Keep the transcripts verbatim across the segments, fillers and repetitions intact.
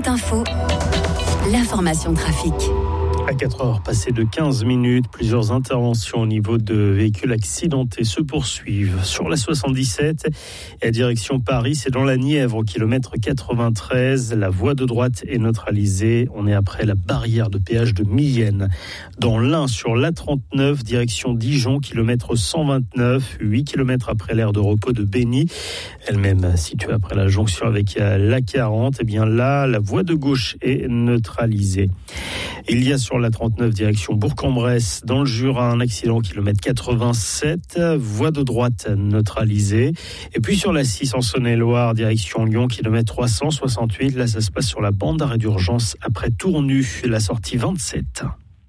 Autoroute Info, l'information trafic. À quatre heures passées de quinze minutes, plusieurs interventions au niveau de véhicules accidentés se poursuivent. Sur la soixante-dix-sept et à direction Paris, c'est dans la Nièvre au kilomètre quatre-vingt-treize. La voie de droite est neutralisée. On est après la barrière de péage de Mienne. Dans l'Ain, sur l'A trente-neuf, direction Dijon, kilomètre cent vingt-neuf, huit kilomètres après l'aire de repos de Bény, elle-même située après la jonction avec l'A quarante. Et bien là, la voie de gauche est neutralisée. Il y a sur l'A trente-neuf, direction Bourg-en-Bresse, dans le Jura, un accident au kilomètre quatre-vingt-sept, voie de droite neutralisée. Et puis sur la six en Saône-et-Loire, direction Lyon, kilomètre trois cent soixante-huit, là ça se passe sur la bande d'arrêt d'urgence après Tournu, la sortie vingt-sept.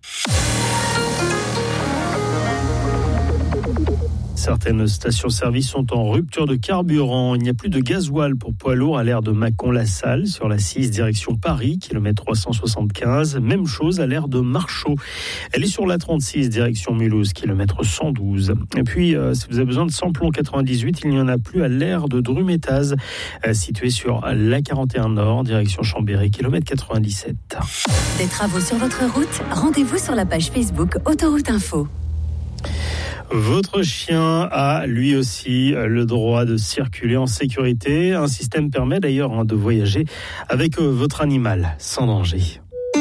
Certaines stations-service sont en rupture de carburant. Il n'y a plus de gasoil pour poids lourds à l'aire de Mâcon-la-Salle sur la six direction Paris, kilomètre trois cent soixante-quinze. Même chose à l'aire de Marchaux. Elle est sur la trente-six direction Mulhouse, kilomètre cent douze. Et puis, euh, si vous avez besoin de samplon quatre-vingt-dix-huit, il n'y en a plus à l'aire de Drumétaz, euh, située sur l'A quarante et un Nord, direction Chambéry, kilomètre quatre-vingt-dix-sept. Des travaux sur votre route, rendez-vous sur la page Facebook Autoroute Info. Votre chien a lui aussi le droit de circuler en sécurité. Un système permet d'ailleurs de voyager avec votre animal sans danger.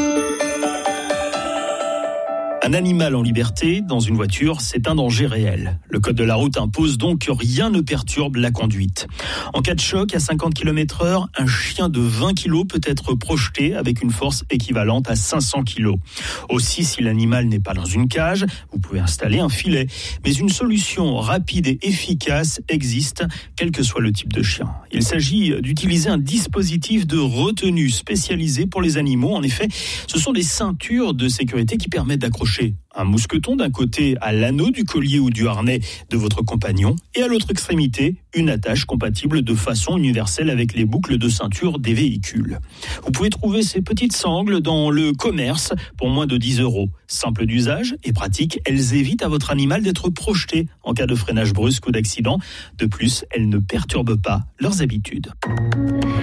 Un animal en liberté dans une voiture, c'est un danger réel. Le code de la route impose donc que rien ne perturbe la conduite. En cas de choc à cinquante kilomètres heure, un chien de vingt kilos peut être projeté avec une force équivalente à cinq cents kilos. Aussi, si l'animal n'est pas dans une cage, vous pouvez installer un filet. Mais une solution rapide et efficace existe, quel que soit le type de chien. Il s'agit d'utiliser un dispositif de retenue spécialisé pour les animaux. En effet, ce sont des ceintures de sécurité qui permettent d'accrocher un mousqueton d'un côté à l'anneau du collier ou du harnais de votre compagnon et à l'autre extrémité, une attache compatible de façon universelle avec les boucles de ceinture des véhicules. Vous pouvez trouver ces petites sangles dans le commerce pour moins de dix euros. Simples d'usage et pratiques, elles évitent à votre animal d'être projeté en cas de freinage brusque ou d'accident. De plus, elles ne perturbent pas leurs habitudes.